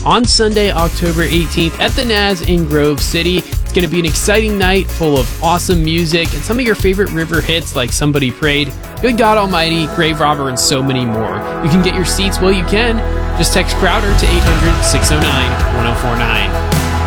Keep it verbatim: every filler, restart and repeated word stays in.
on Sunday, October eighteenth at the Naz in Grove City. It's going to be an exciting night full of awesome music and some of your favorite River hits like Somebody Prayed, Good God Almighty, Grave Robber, and so many more. You can get your seats while you can. Just text Crowder to eight hundred, six oh nine, one oh four nine.